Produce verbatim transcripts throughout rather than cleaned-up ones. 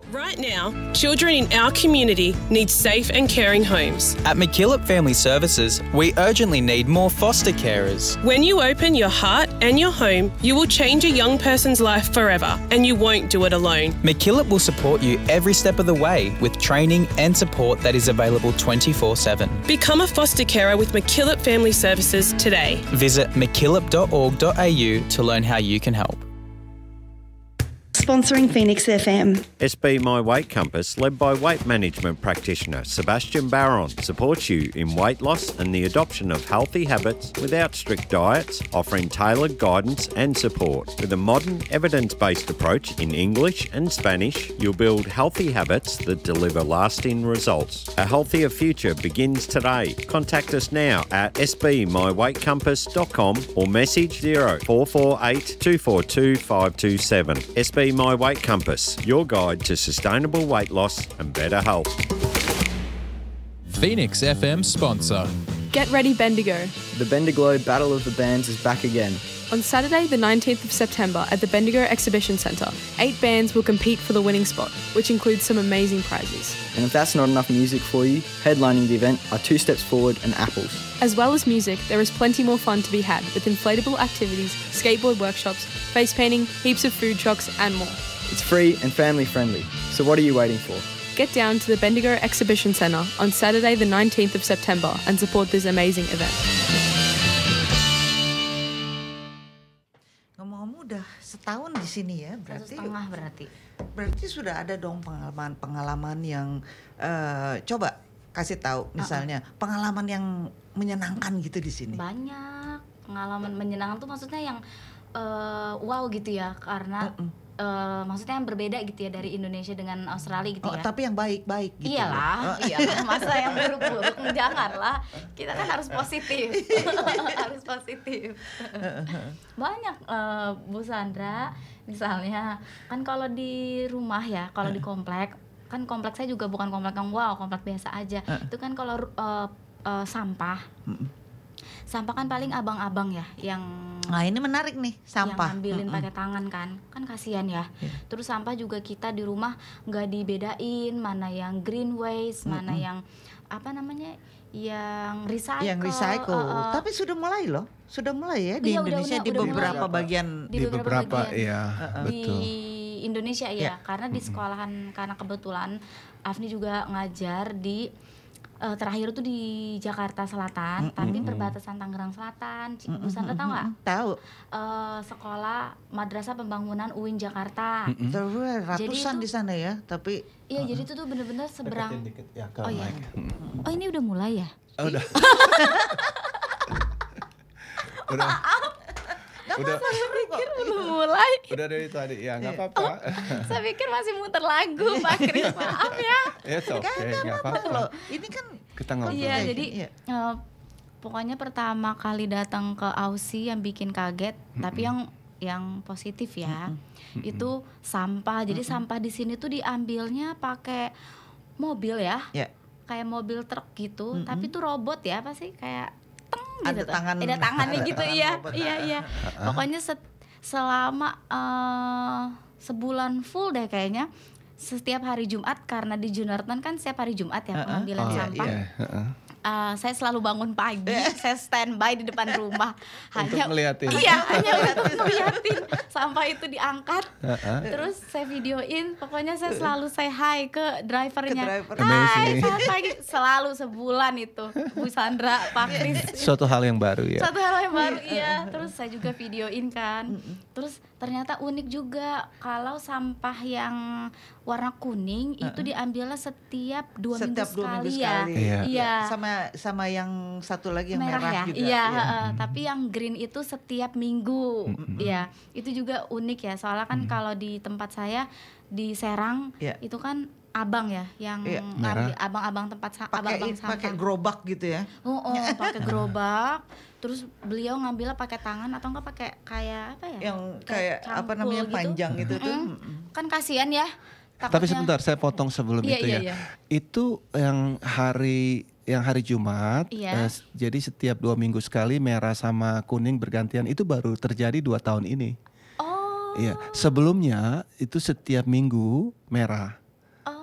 Right now, children in our community need safe and caring homes. At MacKillop Family Services, we urgently need more foster carers. When you open your heart and your home, you will change a young person's life forever, and you won't do it alone. MacKillop will support you every step of the way with training and support that is available twenty-four seven. Become a foster carer with MacKillop Family Services today. Visit mackillop dot org dot a u to learn how you can help. Sponsoring Phoenix F M. S B My Weight Compass, led by weight management practitioner Sebastian Barron, supports you in weight loss and the adoption of healthy habits without strict diets, offering tailored guidance and support. With a modern, evidence-based approach in English and Spanish, you'll build healthy habits that deliver lasting results. A healthier future begins today. Contact us now at s b my weight compass dot com or message zero four four eight two four two five two seven. S B My Weight Compass, your guide to sustainable weight loss and better health. Phoenix F M sponsor. Get ready, Bendigo. The Bendigo Battle of the Bands is back again. On Saturday, the nineteenth of September at the Bendigo Exhibition Centre, eight bands will compete for the winning spot, which includes some amazing prizes. And if that's not enough music for you, headlining the event are Two Steps Forward and Apples. As well as music, there is plenty more fun to be had with inflatable activities, skateboard workshops, face painting, heaps of food trucks and more. It's free and family friendly, so what are you waiting for? Get down to the Bendigo Exhibition Centre on Saturday the nineteenth of September and support this amazing event. Ngomong-ngomong udah setahun di sini ya, berarti. Satu setengah berarti. Berarti sudah ada dong pengalaman-pengalaman yang uh, coba kasih tahu misalnya uh-uh. pengalaman yang menyenangkan gitu di sini. Banyak pengalaman menyenangkan tuh maksudnya yang uh, wow gitu ya, karena uh-uh. Uh, maksudnya yang berbeda gitu ya dari Indonesia dengan Australia gitu oh, ya. Tapi yang baik-baik gitu. Iyalah, iyalah. Masa yang buruk-buruk, janganlah. Kita kan harus positif, harus positif. Banyak uh, Bu Sandra, misalnya kan kalau di rumah ya, kalau di komplek, kan komplek saya juga bukan komplek yang wow, komplek biasa aja. Itu kan kalau uh, uh, sampah, sampah kan paling abang-abang ya yang nah ini menarik nih, sampah yang ngambilin mm-hmm. pakai tangan kan kan kasihan ya. Yeah. Terus sampah juga kita di rumah nggak dibedain mana yang green waste, mm-hmm. mana yang apa namanya yang recycle. Yang recycle. Uh, uh, Tapi sudah mulai loh, sudah mulai ya di iya, Indonesia udah, udah, di udah beberapa mulai. bagian. Di, di beberapa, beberapa bagian. Iya, uh-uh. betul. Di Indonesia ya, yeah. karena di mm-hmm. sekolahan karena kebetulan Afni juga ngajar di Uh, terakhir tuh di Jakarta Selatan, mm-hmm. tapi perbatasan Tangerang Selatan. Bu Sandra tahu nggak? Tahu. Uh, sekolah Madrasah Pembangunan U I N Jakarta. Mm-hmm. Terus ratusan di sana ya, tapi. Iya, uh-huh. jadi itu tuh bener-bener seberang. Dikit, ya, oh iya. Oh ini udah mulai ya? Oh, udah. udah. Udah. Saya pikir belum mulai. Udah dari tadi, ya nggak apa-apa. Oh, saya pikir masih muter lagu, Pak Kris, maaf ya. Ya, oke, okay, nggak apa-apa. Ini kan kita ngobrol. Iya, jadi iya. Uh, pokoknya pertama kali datang ke Aussie yang bikin kaget, mm-hmm. tapi yang yang positif ya, mm-hmm. itu sampah. Jadi mm-hmm. sampah di sini tuh diambilnya pakai mobil ya, yeah. kayak mobil truk gitu, mm-hmm. tapi tuh robot ya, apa sih kayak ada gitu tangan, ada tangannya gitu tangan iya robot. iya iya pokoknya set, selama uh, sebulan full deh kayaknya setiap hari Jumat karena di Junartan kan setiap hari Jumat ya pengambilan uh-uh. oh, sampah iya, iya. Uh, saya selalu bangun pagi, saya standby di depan rumah hanya untuk ngeliatin. Iya, hanya untuk ngeliatin sampah itu diangkat, uh-huh. terus saya videoin. Pokoknya saya selalu say hi ke drivernya. Ke driver. Hai, selamat pagi. Selalu sebulan itu, Bu Sandra, Pak Kris. Suatu hal yang baru ya. Suatu hal yang baru iya. Terus saya juga videoin kan. Terus ternyata unik juga kalau sampah yang warna kuning uh-uh. itu diambilnya setiap dua setiap minggu dua sekali minggu ya. Sekali. Iya. Iya. Sama sama yang satu lagi yang merah, merah ya? juga. Iya, iya. Uh, tapi yang green itu setiap minggu. Iya, mm-hmm. itu juga unik ya. Soalnya kan mm-hmm. kalau di tempat saya di Serang yeah. itu kan abang ya yang yeah. ngambil abang-abang tempat sa- abang-abang sampah. Pakai gerobak gitu ya. Oh, oh pakai gerobak. Terus beliau ngambilnya pakai tangan atau enggak pakai kayak apa ya? Yang kayak, kayak apa namanya gitu. Panjang gitu mm-hmm. tuh. Kan kasihan ya. Takutnya. Tapi sebentar saya potong sebelum iya, itu iya, ya. Iya. Itu yang hari yang hari Jumat. Iya. Eh, jadi setiap dua minggu sekali merah sama kuning bergantian itu baru terjadi dua tahun ini. Oh. Iya. Sebelumnya itu setiap minggu merah.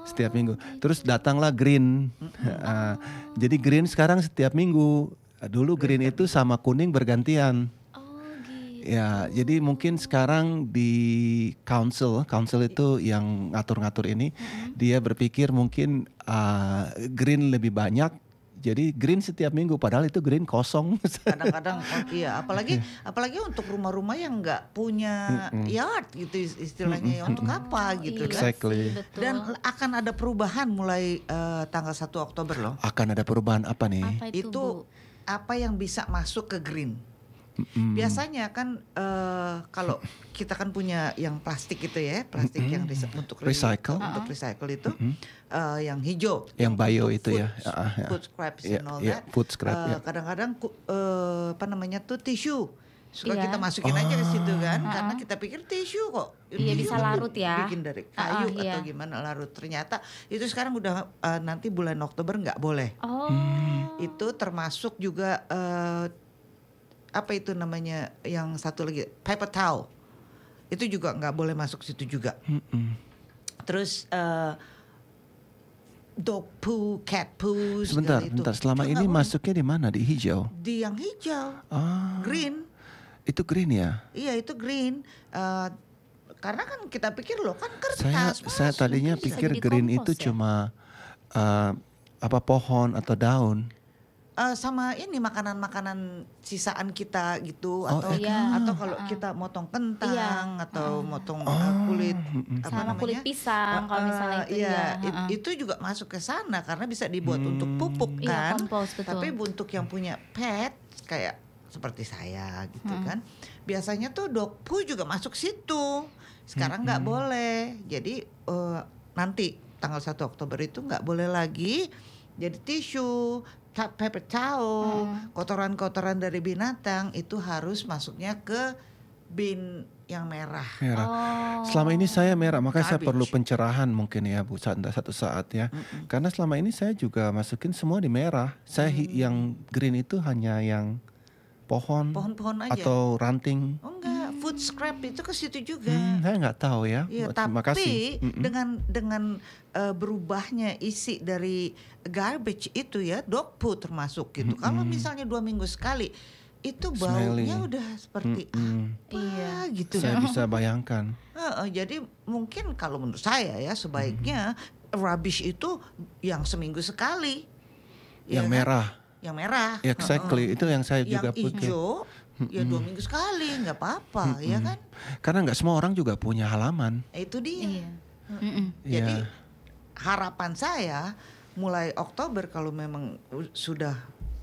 Setiap minggu. Terus datanglah green. Uh, jadi green sekarang setiap minggu. Dulu green itu sama kuning bergantian. Ya, jadi mungkin sekarang di council, council itu yang ngatur-ngatur ini, mm-hmm. dia berpikir mungkin uh, green lebih banyak, jadi green setiap minggu, padahal itu green kosong. Kadang-kadang, oh, iya, apalagi apalagi untuk rumah-rumah yang nggak punya mm-hmm. yard gitu istilahnya, mm-hmm. untuk apa gitu kan? Exactly. Dan akan ada perubahan mulai uh, tanggal satu Oktober loh. Akan ada perubahan apa nih? Apa itu, itu apa yang bisa masuk ke green? Mm. Biasanya kan uh, kalau kita kan punya yang plastik itu ya, plastik mm-hmm. yang ris- untuk recycle, re- untuk recycle itu mm-hmm. uh, yang hijau, yang bio itu food, ya, uh, ya, food scraps yeah, and all yeah, that. Food scrap, uh, yeah. Kadang-kadang uh, apa namanya tuh tisu. Suka yeah. kita masukin oh. aja ke situ kan, uh-uh. karena kita pikir tisu kok. Iya, bisa larut ya. Bikin dari kayu uh-uh, atau iya. gimana larut. Ternyata itu sekarang udah uh, nanti bulan Oktober nggak boleh. Oh. Hmm. Itu termasuk juga uh, apa itu namanya yang satu lagi paper towel itu juga nggak boleh masuk situ juga. Mm-mm. Terus uh, dog poo, cat poo. Sebentar, sebentar. Selama ini boleh. Masuknya di mana? Di hijau? Di yang hijau, ah, green. Itu green ya? Iya itu green. Uh, karena kan kita pikir loh kan kertas. Saya, saya tadinya pikir green itu ya? Cuma uh, apa pohon atau daun. Uh, sama ini makanan-makanan sisaan kita gitu, oh, atau iya. atau kalau uh. kita motong kentang iya. atau uh. motong oh. uh, kulit apa sama namanya? kulit pisang uh, kalau misalnya itu iya, ya. it, uh-uh. itu juga masuk ke sana karena bisa dibuat hmm. untuk pupuk kan. Iya, kompos, betul. Tapi untuk yang punya pet kayak seperti saya gitu hmm. kan, biasanya tuh dog poo juga masuk situ. Sekarang nggak hmm. boleh. Jadi uh, nanti tanggal satu Oktober itu nggak boleh lagi jadi tisu, paper towel, hmm. kotoran-kotoran dari binatang itu harus masuknya ke bin yang merah. Merah. Oh. Selama ini saya merah, makanya Garbage. saya perlu pencerahan mungkin ya Bu, satu saat ya. Mm-mm. Karena selama ini saya juga masukin semua di merah. Saya hmm. yang green itu hanya yang pohon, pohon-pohon aja. Atau ranting. Oh enggak, food scrap itu ke situ juga. Hmm, saya nggak tahu ya. Ya, Terima tapi kasih. dengan dengan uh, berubahnya isi dari garbage itu ya, dog poo termasuk gitu. Mm-mm. Kalau misalnya dua minggu sekali, itu baunya Smelly. udah seperti Mm-mm. apa iya. gitu. Saya bisa bayangkan. Uh, uh, jadi mungkin kalau menurut saya ya sebaiknya mm. rubbish itu yang seminggu sekali. Yang ya, merah. Yang merah. Exactly, uh-uh. Itu yang saya yang juga pikir. Yang hijau ya dua minggu sekali nggak apa-apa, mm-mm. ya kan? Karena nggak semua orang juga punya halaman. Itu dia. Iya. Mm-mm. Jadi yeah. harapan saya mulai Oktober kalau memang sudah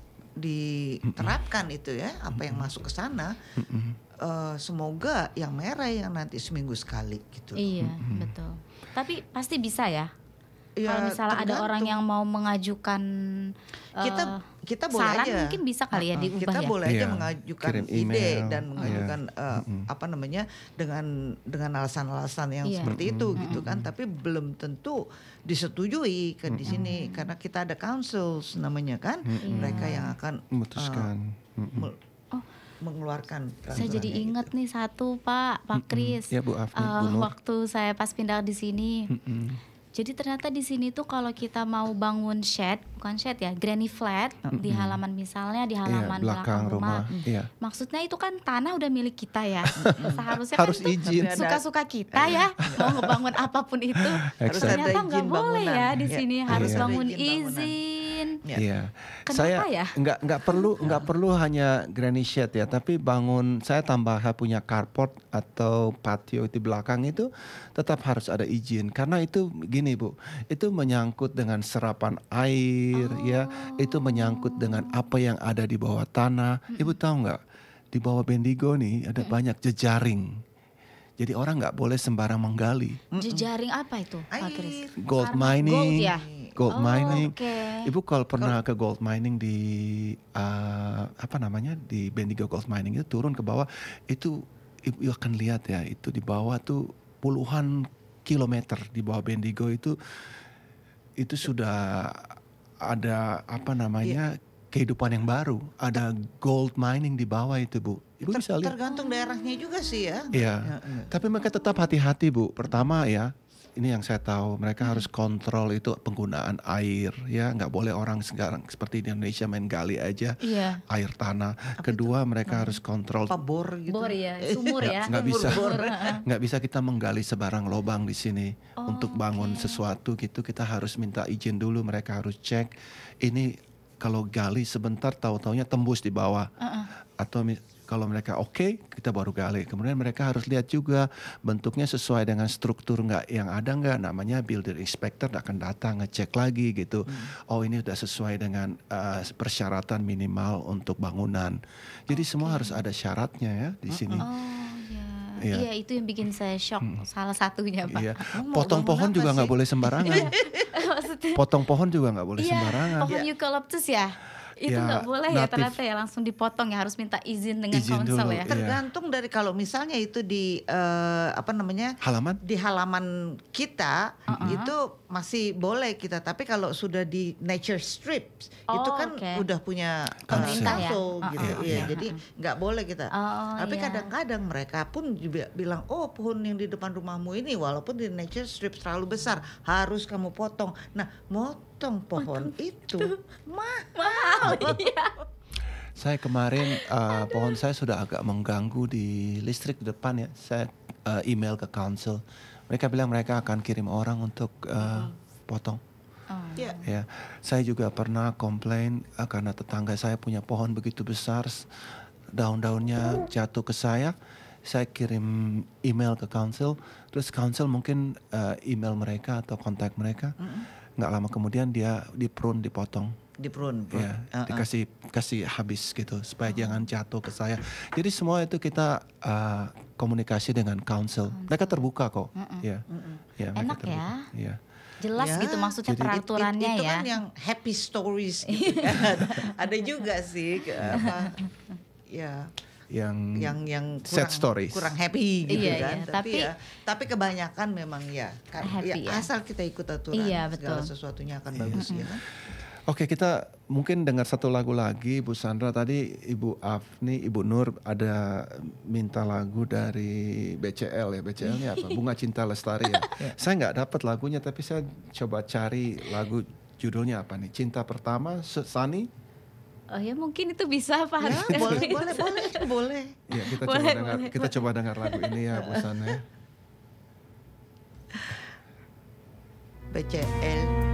diterapkan mm-mm. itu ya apa yang masuk ke sana, uh, semoga yang merah yang nanti seminggu sekali gitu. Iya, mm-hmm. betul. Tapi pasti bisa ya. Ya, kalau misalnya tergantung. Ada orang yang mau mengajukan kita uh, kita boleh saran aja mungkin bisa kali ya diubah kita ya. boleh aja yeah. mengajukan Kirim ide email. dan mengajukan yeah. uh, mm-hmm. apa namanya dengan dengan alasan-alasan yang yeah. seperti itu mm-hmm. gitu kan, tapi belum tentu disetujui kan mm-hmm. di sini karena kita ada councils namanya kan, mm-hmm. mereka yang akan memutuskan uh, mm-hmm. oh. mengeluarkan. Saya jadi ingat nih satu Pak Pak Kris, mm-hmm. ya, Bu Afni, uh, Bu Nur. waktu saya pas pindah di sini. Mm-hmm. Jadi ternyata di sini tuh kalau kita mau bangun shed, bukan shed ya, granny flat mm-hmm. di halaman misalnya di halaman iya, belakang, belakang rumah. rumah. Iya. Maksudnya itu kan tanah udah milik kita ya. Seharusnya harus kan izin. itu suka-suka kita ya mau ngebangun apapun itu. Harus ternyata ada nggak boleh ya di ya. sini harus iya. bangun izin bangunan. izin. Ya. Iya. Kenapa Saya ya? nggak nggak perlu nggak perlu hanya granny shed ya, tapi bangun saya tambah saya punya carport atau patio di belakang itu tetap harus ada izin karena itu gini Bu, itu menyangkut dengan serapan air oh. ya, itu menyangkut dengan apa yang ada di bawah tanah. Mm-mm. Ibu tahu nggak di bawah Bendigo nih ada Mm-mm. banyak jejaring. Jadi orang nggak boleh sembarang menggali. Jejaring apa itu, Pak Kris? Gold mining. Gold ya? Gold oh, mining. Okay. Ibu kalau pernah ke gold mining di uh, apa namanya di Bendigo Gold Mining itu turun ke bawah, itu ibu akan lihat ya, itu di bawah tuh puluhan kilometer di bawah Bendigo itu itu sudah ada apa namanya yeah. kehidupan yang baru, ada gold mining di bawah itu Bu. Ibu Ter- bisa lihat. Tergantung daerahnya juga sih ya. Iya. Ya, ya. Tapi mereka tetap hati-hati Bu. Pertama ya, ini yang saya tahu, mereka Hmm. harus kontrol itu penggunaan air, ya nggak boleh orang sekarang seperti di Indonesia main gali aja Iya. air tanah. Kedua mereka harus kontrol. Apa bor gitu. Bor ya, sumur ya. Nggak bisa, Sumur. nggak bisa kita menggali sebarang lubang di sini Oh, untuk bangun oke. sesuatu gitu. Kita harus minta izin dulu, mereka harus cek. Ini kalau gali sebentar, tahu-taunya tembus di bawah. Uh-uh. Atau mi- kalau mereka oke, kita baru gali. Kemudian mereka harus lihat juga bentuknya sesuai dengan struktur nggak yang ada nggak. Namanya builder inspector akan datang ngecek lagi gitu. Oh ini udah sesuai dengan uh, persyaratan minimal untuk bangunan. Jadi semua harus ada syaratnya ya di sini. Oh ya, Iya. iya itu yang bikin saya shock. Salah satunya Pak. Iya. mau Potong bangun pohon apa juga nggak sih? boleh sembarangan. Maksudnya, Potong pohon juga nggak boleh iya, sembarangan. pohon eucalyptus ya. Itu Ya, nggak boleh ya natif. ternyata ya, langsung dipotong ya, harus minta izin dengan Izin konsel dulu, ya. iya. Tergantung dari kalau misalnya itu di eh, apa namanya Halaman? di halaman kita itu masih boleh kita, tapi kalau sudah di nature strips Oh, itu kan oke. udah punya eh, Pemerintah ya? council Uh-uh, gitu, iya, iya. iya. Jadi nggak boleh kita. Oh, tapi iya. kadang-kadang mereka pun juga bilang, oh pohon yang di depan rumahmu ini walaupun di nature strips terlalu besar harus kamu potong. Nah, motong pohon itu mahal. Iya. Saya kemarin uh, pohon saya sudah agak mengganggu di listrik di depan ya. Saya uh, email ke council. Mereka bilang mereka akan kirim orang untuk uh, potong. Oh. Ya. Ya, saya juga pernah komplain uh, karena tetangga saya punya pohon begitu besar, s- daun-daunnya jatuh ke saya. Saya kirim email ke council, terus council mungkin uh, email mereka atau kontak mereka. Nggak lama kemudian dia diprune, dipotong. Di prune. Ya, Uh-uh. dikasih kasih habis gitu supaya jangan jatuh ke saya. Jadi semua itu kita uh, komunikasi dengan council. Mereka terbuka kok. Ya, ya mereka Enak terbuka. ya. Ya. Jelas Ya, gitu maksudnya jadi- peraturannya It- it- itu ya. kan yang happy stories gitu kan. Ada juga sih ke apa ya Yang, yang yang sad kurang stories. kurang happy gitu Iya, kan. iya. Tapi, Tapi- ya tapi kebanyakan memang ya kan Happy ya, ya. asal kita ikut aturan Iya, segala betul. sesuatunya akan bagus ya kan. Oke, kita mungkin dengar satu lagu lagi, Bu Sandra. Tadi Ibu Afni, Ibu Nur ada minta lagu dari B C L ya. B C L-nya apa? Bunga Cinta Lestari ya. Saya nggak dapat lagunya, tapi saya coba cari lagu judulnya apa nih? Cinta Pertama, S- Sani. Oh ya mungkin itu bisa Pak. Ya, boleh boleh boleh boleh. Ya, kita Boleh, coba dengar. boleh. Kita coba dengar lagu ini ya, Bu Sandra. B C L